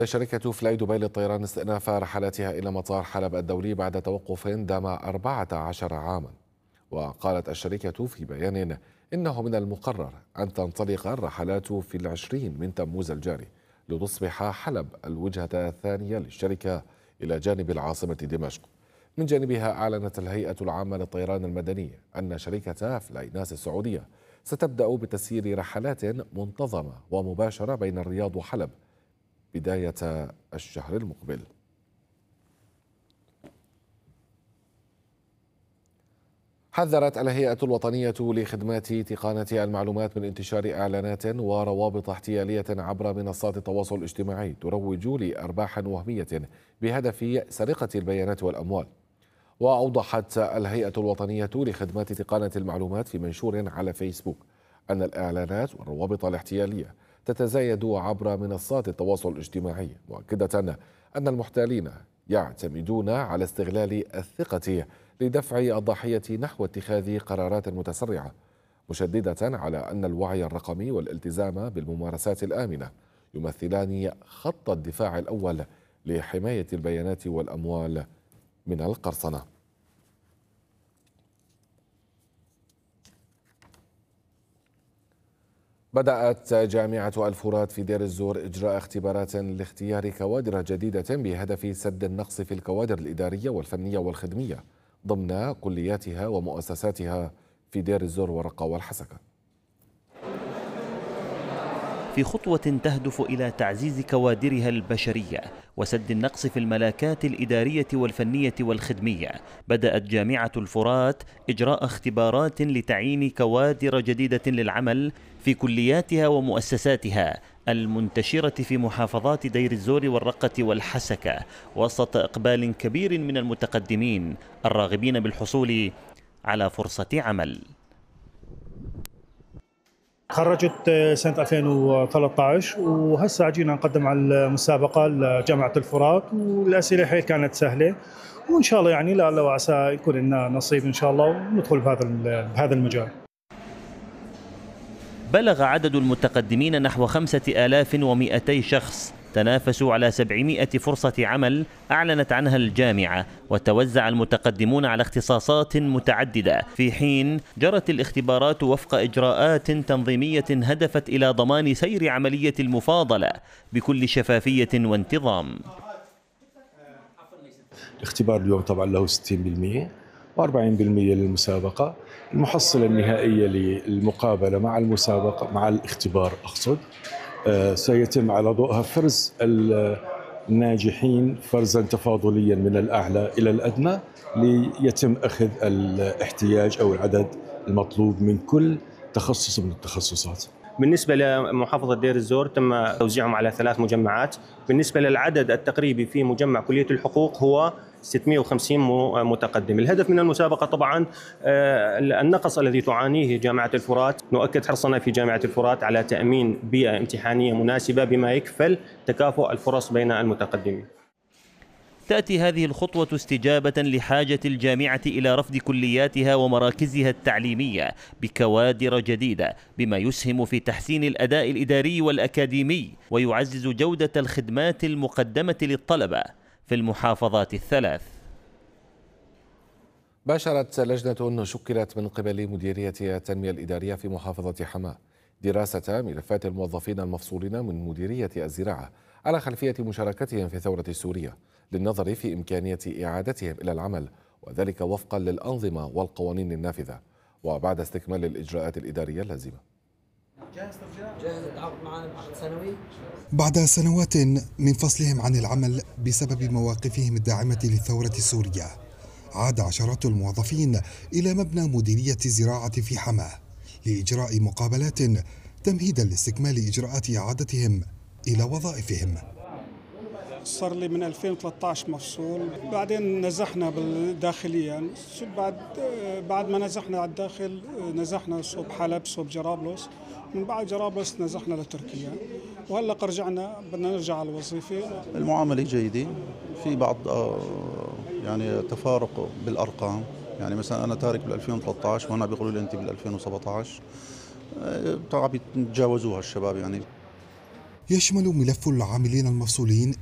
شركة فلاي دبي للطيران استئناف رحلاتها إلى مطار حلب الدولي بعد توقف دام 14 عاما. وقالت الشركة في بيان إنه من المقرر أن تنطلق الرحلات في 20 من تموز الجاري، لتصبح حلب الوجهة الثانية للشركة إلى جانب العاصمة دمشق. من جانبها أعلنت الهيئة العامة للطيران المدني أن شركة فلاي ناس السعودية ستبدأ بتسيير رحلات منتظمة ومباشرة بين الرياض وحلب بداية الشهر المقبل. حذرت الهيئة الوطنية لخدمات تقنية المعلومات من انتشار إعلانات وروابط احتيالية عبر منصات التواصل الاجتماعي تروج لأرباح وهمية بهدف سرقة البيانات والأموال. وأوضحت الهيئة الوطنية لخدمات تقنية المعلومات في منشور على فيسبوك أن الإعلانات والروابط الاحتيالية تتزايد عبر منصات التواصل الاجتماعي، مؤكدة أن المحتالين يعتمدون على استغلال الثقة لدفع الضحية نحو اتخاذ قرارات متسرعة، مشددة على أن الوعي الرقمي والالتزام بالممارسات الآمنة يمثلان خط الدفاع الأول لحماية البيانات والأموال من القرصنة. بدأت جامعة الفرات في دير الزور إجراء اختبارات لاختيار كوادر جديدة بهدف سد النقص في الكوادر الإدارية والفنية والخدمية ضمن كلياتها ومؤسساتها في دير الزور ورقة والحسكة. في خطوة تهدف إلى تعزيز كوادرها البشرية وسد النقص في الملاكات الإدارية والفنية والخدمية، بدأت جامعة الفرات إجراء اختبارات لتعيين كوادر جديدة للعمل في كلياتها ومؤسساتها المنتشرة في محافظات دير الزور والرقة والحسكة، وسط إقبال كبير من المتقدمين الراغبين بالحصول على فرصة عمل. تخرجت سنة 2013 وهسه جينا نقدم على المسابقة لجامعة الفرات، والأسئلة حيل كانت سهلة، وإن شاء الله يعني لعل وعسى يكون لنا نصيب إن شاء الله وندخل بهذا المجال. بلغ عدد المتقدمين نحو 5200 شخص تنافسوا على 700 فرصة عمل أعلنت عنها الجامعة، وتوزع المتقدمون على اختصاصات متعددة، في حين جرت الاختبارات وفق إجراءات تنظيمية هدفت إلى ضمان سير عملية المفاضلة بكل شفافية وانتظام. الاختبار اليوم طبعا له 60% و40% للمسابقة. المحصلة النهائية للمقابلة مع المسابقة مع الاختبار أقصد سيتم على ضوءها فرز الناجحين فرزا تفاضليا من الأعلى إلى الأدنى، ليتم أخذ الاحتياج أو العدد المطلوب من كل تخصص من التخصصات. بالنسبة لمحافظة دير الزور تم توزيعهم على 3 مجمعات. بالنسبة للعدد التقريبي في مجمع كلية الحقوق هو 650 متقدم. الهدف من المسابقة طبعا النقص الذي تعانيه جامعة الفرات. نؤكد حرصنا في جامعة الفرات على تأمين بيئة امتحانية مناسبة بما يكفل تكافؤ الفرص بين المتقدمين. تأتي هذه الخطوة استجابة لحاجة الجامعة إلى رفد كلياتها ومراكزها التعليمية بكوادر جديدة، بما يسهم في تحسين الأداء الإداري والأكاديمي ويعزز جودة الخدمات المقدمة للطلبة في المحافظات الثلاث. باشرت لجنة شكلت من قبل مديرية التنمية الإدارية في محافظة حماة دراسة ملفات الموظفين المفصولين من مديرية الزراعة على خلفية مشاركتهم في الثورة السورية، للنظر في إمكانية إعادتهم إلى العمل، وذلك وفقا للأنظمة والقوانين النافذة وبعد استكمال الإجراءات الإدارية اللازمة. جاهز التعاقد معنا بعقد سنوي؟ بعد سنوات من فصلهم عن العمل بسبب مواقفهم الداعمة للثورة السورية، عاد عشرات الموظفين إلى مبنى مديرية الزراعة في حماة لإجراء مقابلات تمهيدا لاستكمال إجراءات إعادتهم إلى وظائفهم. صار لي من 2013 مفصول، بعدين نزحنا بالداخليا، بعد ما نزحنا على الداخل نزحنا صوب حلب صوب جرابلس، من بعد جرابلس نزحنا لتركيا، وهلا رجعنا بدنا نرجع على الوظيفه. المعامله جيده، في بعض يعني تفارق بالارقام، يعني مثلا انا تارك بال 2013 وانا بيقولوا لي انت بال 2017، طبعا بيتجاوزوها الشباب يعني. يشمل ملف العاملين المفصولين